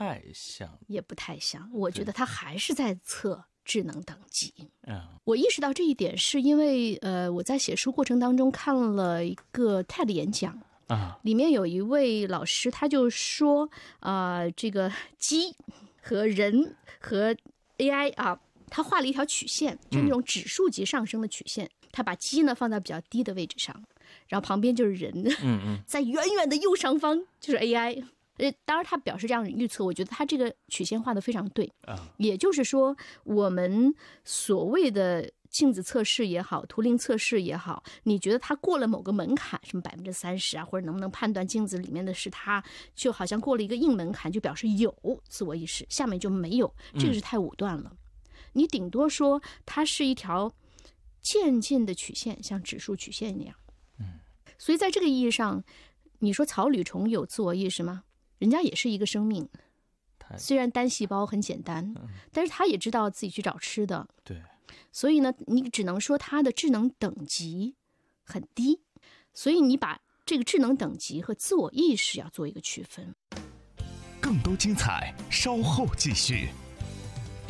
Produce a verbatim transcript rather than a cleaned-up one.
太像， 也不太像。我觉得它还是在测智能等级。 嗯， 我意识到这一点是因为呃，我在写书过程当中看了一个 T E D 演讲。 啊， 里面有一位老师，他就说，啊、呃，这个鸡和人和 A I 啊，他画了一条曲线，就那种指数级上升的曲线。嗯、他把鸡呢放在比较低的位置上，然后旁边就是人， 嗯嗯， 在远远的右上方就是 A I。呃，当然他表示这样的预测，我觉得他这个曲线画得非常对。 啊， 也就是说，我们所谓的镜子测试也好，图灵测试也好，你觉得它过了某个门槛，什么百分之三十啊，或者能不能判断镜子里面的是它，就好像过了一个硬门槛，就表示有自我意识，下面就没有，这个是太武断了。嗯、你顶多说它是一条渐进的曲线，像指数曲线那样。 嗯， 所以在这个意义上，你说草履虫有自我意识吗？人家也是一个生命。虽然单细胞很简单，但是他也知道自己去找吃的。 对， 所以呢，你只能说他的智能等级很低。所以你把这个智能等级和自我意识要做一个区分。 更多精彩，稍后继续。